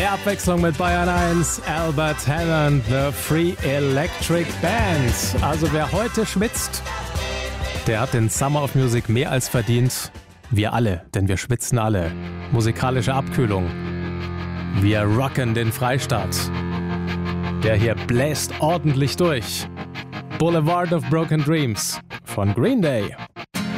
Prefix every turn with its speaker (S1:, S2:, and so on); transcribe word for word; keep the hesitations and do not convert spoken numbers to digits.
S1: Mehr Abwechslung mit Bayern eins, Albert Hammond, The Free Electric Band. Also wer heute schwitzt, der hat den Summer of Music mehr als verdient. Wir alle, denn wir schwitzen alle. Musikalische Abkühlung. Wir rocken den Freistaat. Der hier bläst ordentlich durch. Boulevard of Broken Dreams von Green Day.